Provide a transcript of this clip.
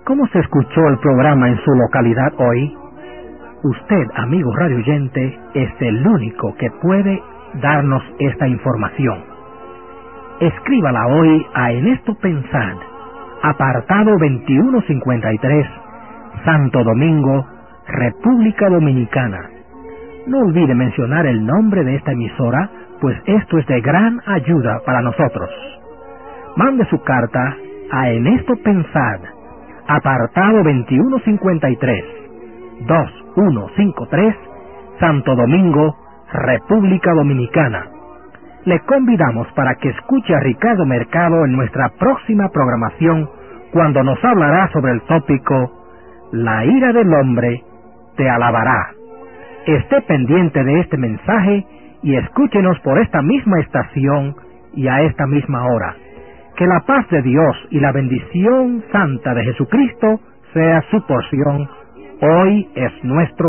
¿Cómo se escuchó el programa en su localidad hoy? Usted, amigo radio oyente, es el único que puede darnos esta información. Escríbala hoy a En Esto Pensad, apartado 2153, Santo Domingo, República Dominicana. No olvide mencionar el nombre de esta emisora, pues esto es de gran ayuda para nosotros. Mande su carta a En Esto Pensad, apartado 2153, 2153, Santo Domingo, República Dominicana. Le convidamos para que escuche a Ricardo Mercado en nuestra próxima programación, cuando nos hablará sobre el tópico La ira del hombre te alabará. Esté pendiente de este mensaje y escúchenos por esta misma estación y a esta misma hora. Que la paz de Dios y la bendición santa de Jesucristo sea su porción. Hoy es nuestro